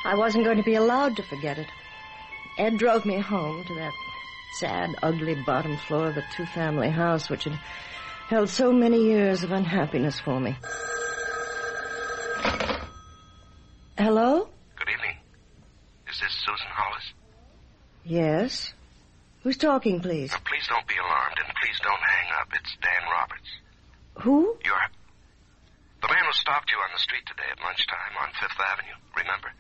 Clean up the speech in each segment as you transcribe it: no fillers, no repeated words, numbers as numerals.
I wasn't going to be allowed to forget it. Ed drove me home to that sad, ugly bottom floor of the two-family house which had held so many years of unhappiness for me. Hello? Good evening. Is this Susan Hollis? Yes. Who's talking, please? Now, please don't be alarmed, and please don't hang up. It's Dan Roberts. Who? The man who stopped you on the street today at lunchtime on Fifth Avenue, remember?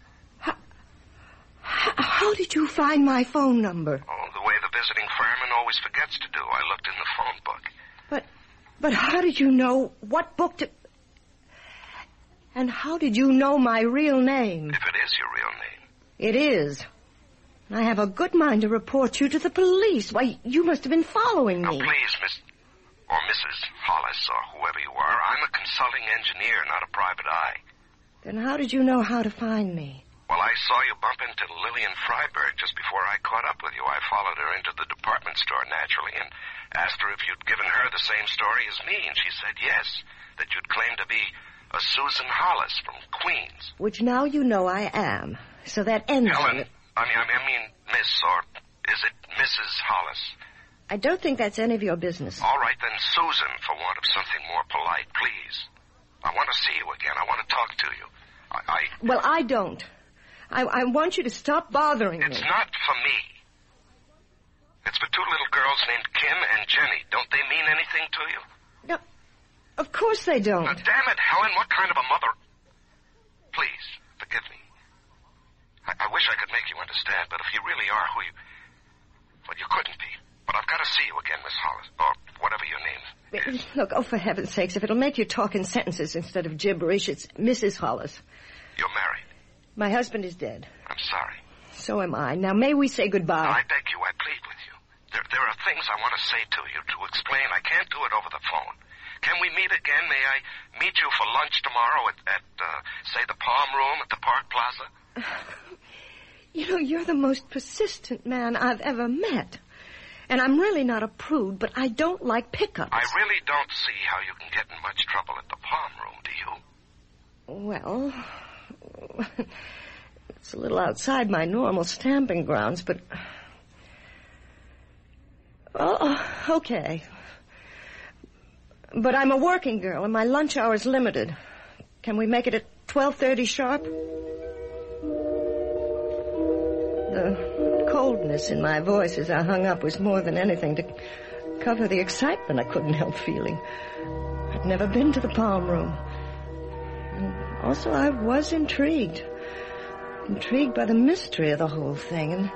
How did you find my phone number? Oh, the way the visiting fireman always forgets to do. I looked in the phone book. But how did you know what book to... And how did you know my real name? If it is your real name. It is. I have a good mind to report you to the police. Why, you must have been following me. Now, please, Miss... or Mrs. Hollis, or whoever you are, I'm a consulting engineer, not a private eye. Then how did you know how to find me? Well, I saw you bump into Lillian Freiberg just before I caught up with you. I followed her into the department store, naturally, and asked her if you'd given her the same story as me, and she said yes, that you'd claimed to be a Susan Hollis from Queens. Which now you know I am. So that ends Helen, it. I mean, Miss, or is it Mrs. Hollis? I don't think that's any of your business. All right, then, Susan, for want of something more polite, please. I want to see you again. I want to talk to you. Well, I don't. I want you to stop bothering me. It's not for me. It's for two little girls named Kim and Jenny. Don't they mean anything to you? No, of course they don't. Now, damn it, Helen, what kind of a mother... Please, forgive me. I wish I could make you understand, but if you really are who you... Well, you couldn't be. But I've got to see you again, Miss Hollis, or whatever your name is. Look, for heaven's sakes, if it'll make you talk in sentences instead of gibberish, it's Mrs. Hollis. You're married. My husband is dead. I'm sorry. So am I. Now, may we say goodbye? I beg you, I plead with you. There are things I want to say to you, to explain. I can't do it over the phone. Can we meet again? May I meet you for lunch tomorrow at say, the Palm Room at the Park Plaza? You know, you're the most persistent man I've ever met. And I'm really not a prude, but I don't like pickups. I really don't see how you can get in much trouble at the Palm Room, do you? Well, it's a little outside my normal stamping grounds, but... Oh, okay. But I'm a working girl, and my lunch hour's limited. Can we make it at 12:30 sharp? The coldness in my voice as I hung up was more than anything to cover the excitement I couldn't help feeling. I'd never been to the Palm Room. And also, I was intrigued. Intrigued by the mystery of the whole thing. And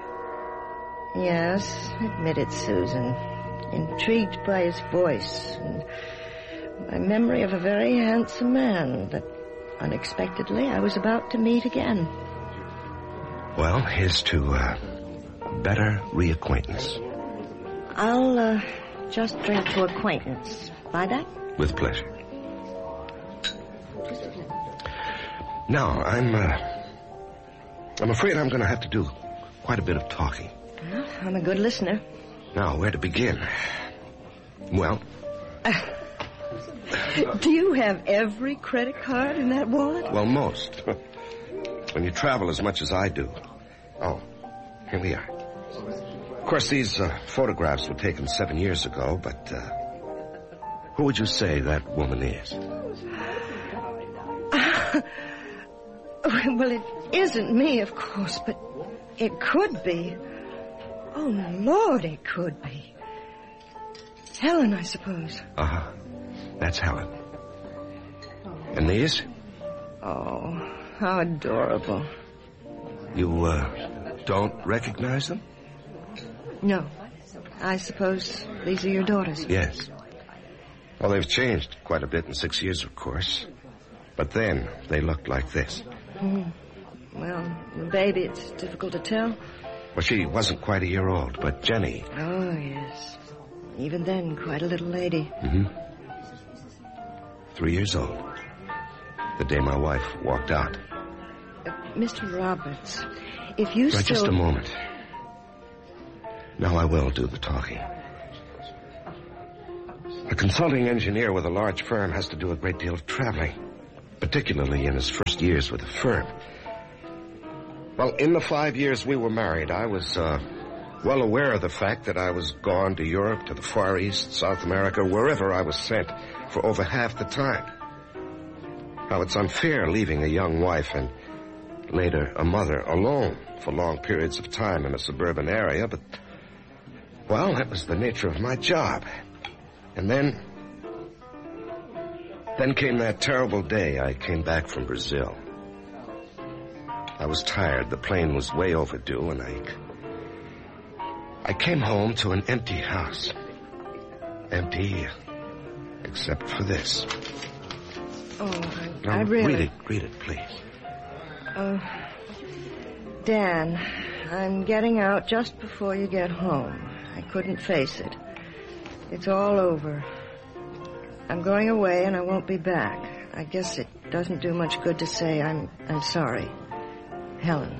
yes, admitted Susan. Intrigued by his voice and my memory of a very handsome man that unexpectedly I was about to meet again. Well, here's to better reacquaintance. I'll just drink to acquaintance. Buy that? With pleasure. Now, I'm afraid I'm going to have to do quite a bit of talking. Well, I'm a good listener. Now, where to begin? Well... Do you have every credit card in that wallet? Well, most. When you travel as much as I do. Oh, here we are. Of course, these photographs were taken 7 years ago, but who would you say that woman is? Well, it isn't me, of course, but it could be. Oh, Lord, it could be. Helen, I suppose. Uh-huh. That's Helen. And these? Oh, how adorable. You, don't recognize them? No. I suppose these are your daughters. Yes. Well, they've changed quite a bit in 6 years, of course. But then, they looked like this. Well, the baby, it's difficult to tell. Well, she wasn't quite a year old, but Jenny... Oh, yes. Even then, quite a little lady. Mm-hmm. 3 years old. The day my wife walked out. Mr. Roberts, if you Right, just a moment. Now I will do the talking. A consulting engineer with a large firm has to do a great deal of traveling, particularly in his first years with the firm. Well, in the 5 years we were married, I was well aware of the fact that I was gone to Europe, to the Far East, South America, wherever I was sent for over half the time. Now, it's unfair leaving a young wife and later a mother alone for long periods of time in a suburban area, but, well, that was the nature of my job. And then came that terrible day I came back from Brazil. I was tired. The plane was way overdue, and I came home to an empty house. Empty, except for this. Oh, Now, I really... Read it, please. Dan, I'm getting out just before you get home. I couldn't face it. It's all over. I'm going away and I won't be back. I guess it doesn't do much good to say I'm sorry. Helen.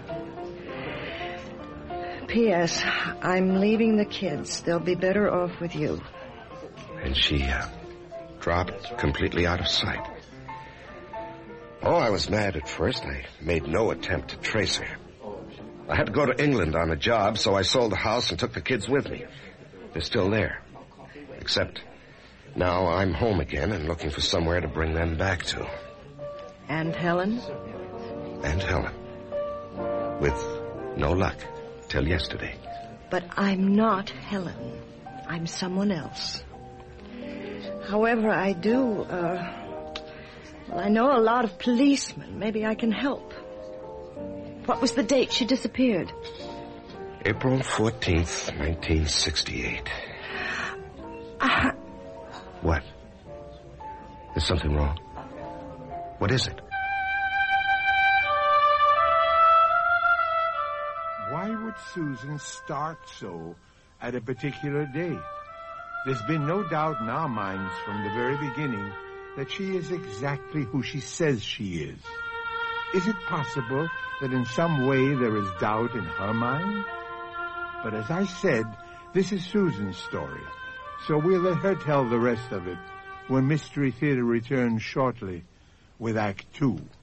P.S. I'm leaving the kids. They'll be better off with you. And she dropped completely out of sight. Oh, I was mad at first. I made no attempt to trace her. I had to go to England on a job, so I sold the house and took the kids with me. They're still there. Except now I'm home again and looking for somewhere to bring them back to. And Helen? And Helen. With no luck till yesterday. But I'm not Helen. I'm someone else. However, I do, I know a lot of policemen. Maybe I can help. What was the date she disappeared? April 14th, 1968. What? Is something wrong? What is it? Why would Susan start so at a particular date? There's been no doubt in our minds from the very beginning that she is exactly who she says she is. Is it possible that in some way there is doubt in her mind? But as I said, this is Susan's story, so we'll let her tell the rest of it when Mystery Theater returns shortly with Act 2.